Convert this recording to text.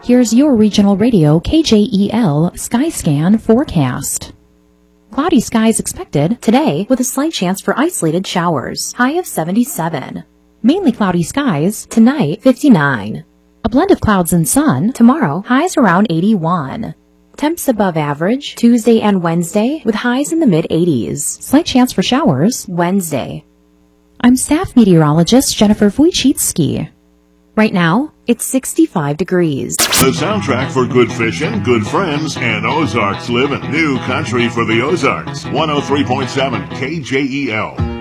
Here's your regional radio KJEL Skyscan forecast. Cloudy skies expected today with a slight chance for isolated showers. High of 77. Mainly cloudy skies tonight, 59. A blend of clouds and sun tomorrow, highs around 81. Temps above average Tuesday and Wednesday with highs in the mid-80s. Slight chance for showers Wednesday. I'm staff meteorologist Jennifer Wojcicki. Right now, it's 65 degrees. The soundtrack for good fishing, good friends, and Ozarks living. New country for the Ozarks. 103.7 KJEL.